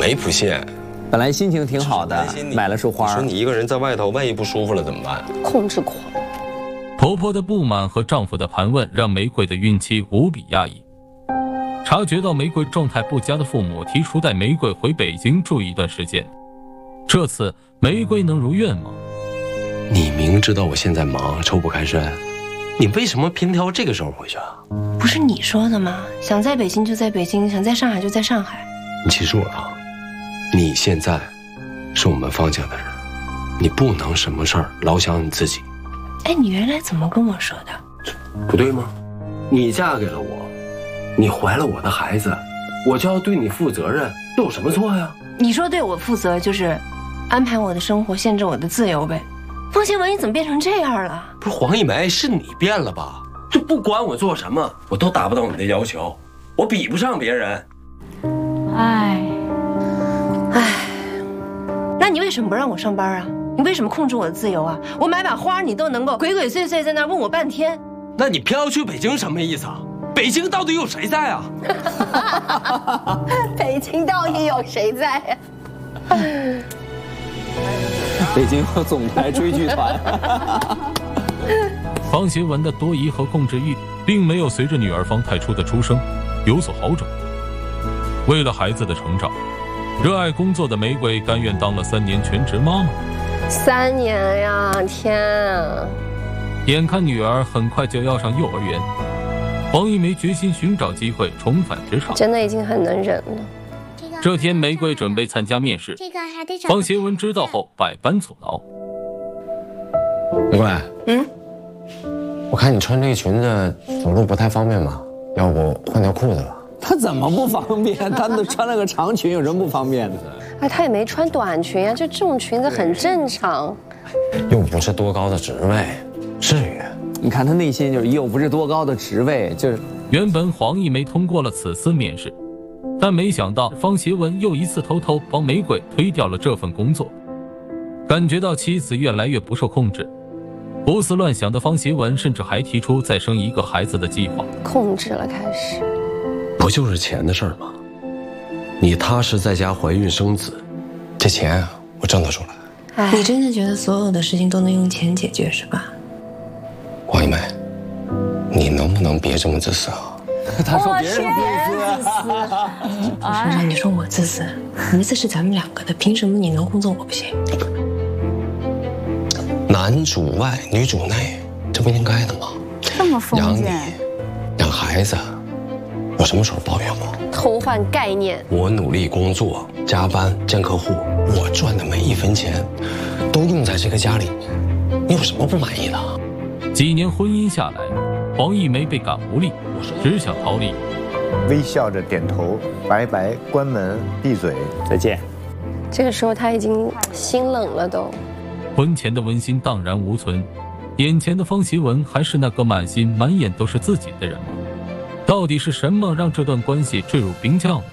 没不信。 本来心情挺好的，买了束花。 你说你一个人在外头，万一不舒服了怎么办？ 控制狂。 婆婆的不满和丈夫的盘问，让玫瑰的孕期无比压抑。察觉到玫瑰状态不佳的父母提出带玫瑰回北京住一段时间。这次玫瑰能如愿吗？ 你明知道我现在忙，抽不开身，你为什么偏挑这个时候回去啊？ 不是你说的吗？想在北京就在北京，想在上海就在上海。 你记住了啊，你现在是我们方家的人，你不能什么事儿老想你自己。 哎，你原来怎么跟我说的？ 不对吗？你嫁给了我，你怀了我的孩子，我就要对你负责任，这有什么错呀？ 你说对我负责就是安排我的生活，限制我的自由呗。方新文，你怎么变成这样了？ 不是黄一梅，是你变了吧？就不管我做什么，我都达不到你的要求，我比不上别人。 唉，那你为什么不让我上班啊？你为什么控制我的自由啊？我买把花，你都能够鬼鬼祟祟在那问我半天。 那你飘去北京什么意思啊？北京到底有谁在啊？ 北京到底有谁在呀？ 北京有总台追剧团。 方协文的多疑和控制欲并没有随着女儿方太初的出生有所好转。为了孩子的成长，热爱工作的玫瑰甘愿当了3年全职妈妈。 3年呀，天啊！ 眼看女儿很快就要上幼儿园，黄一梅决心寻找机会重返职场。 真的已经很能忍了。 这天，玫瑰准备参加面试，方协文知道后百般阻挠。 玫瑰，我看你穿这个裙子走路不太方便吧？要不换条裤子吧？ 他怎么不方便？他都穿了个长裙，有什么不方便的？ 哎，他也没穿短裙啊，就这种裙子很正常。 又不是多高的职位，至于？ 你看他内心就是又不是多高的职位，就是原本黄一梅通过了此次面试，但没想到方协文又一次偷偷帮玫瑰推掉了这份工作。感觉到妻子越来越不受控制，胡思乱想的方协文甚至还提出再生一个孩子的计划。 控制了，开始。 不就是钱的事儿吗？你踏实在家怀孕生子，这钱我挣得出来。 你真的觉得所有的事情都能用钱解决是吧？ 黄一梅，你能不能别这么自私啊？ 他说别人自私。 我说让你说我自私，儿子是咱们2个的，凭什么你能工作我不行？ 男主外女主内，这不应该的吗？ 这么封养你建， 养孩子，我什么时候抱怨过？ 偷换概念。 我努力工作，加班见客户，我赚的每一分钱都用在这个家里面，你有什么不满意的？ 几年婚姻下来，黄一梅倍感无力，只想逃离。 微笑着点头，拜拜，关门，闭嘴， 再见。 这个时候他已经心冷了都。 婚前的温馨荡然无存，眼前的方协文还是那个满心满眼都是自己的人吗？到底是什么让这段关系坠入冰窖呢？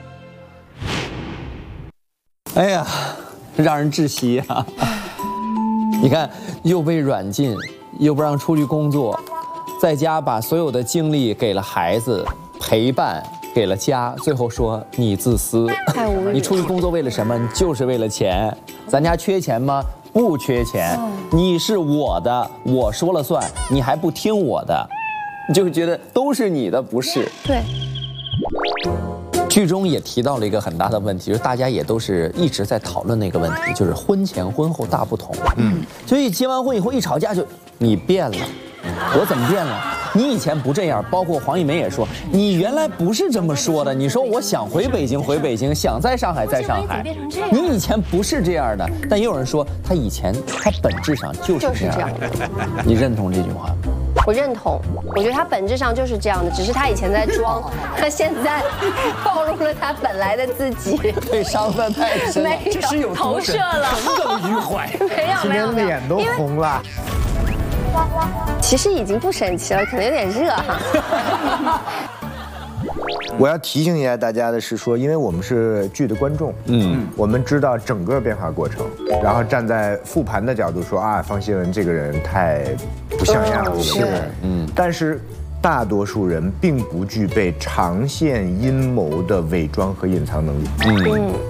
哎呀，让人窒息啊！你看，又被软禁，又不让出去工作，在家把所有的精力给了孩子，陪伴给了家，最后说你自私。 太无语。 你出去工作为了什么？你就是为了钱。咱家缺钱吗？不缺钱。你是我的，我说了算，你还不听我的，你就觉得都是你的，不是？ 对。 剧中也提到了一个很大的问题，就是大家也都是一直在讨论那个问题，就是婚前婚后大不同。所以结完婚以后一吵架就你变了，我怎么变了？你以前不这样，包括黄一梅也说，你原来不是这么说的。你说我想回北京回北京，想在上海在上海，你以前不是这样的。但也有人说他以前他本质上就是这样的。你认同这句话吗？ 我认同，我觉得他本质上就是这样的，只是他以前在装，他现在暴露了他本来的自己。 被伤得太深了， 这是有投射了， 耿耿于怀。 没有， 脸都红了。 其实已经不神奇了，可能有点热哈。 我要提醒一下大家的是说，因为我们是剧的观众，我们知道整个变化过程，然后站在复盘的角度说啊，方协文这个人太不像样了，但是大多数人并不具备长线阴谋的伪装和隐藏能力，